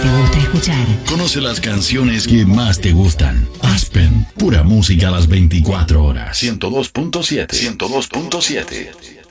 te gusta escuchar. Conoce las canciones que más te gustan. Aspen, pura música a las 24 horas. 102.7. 102.7.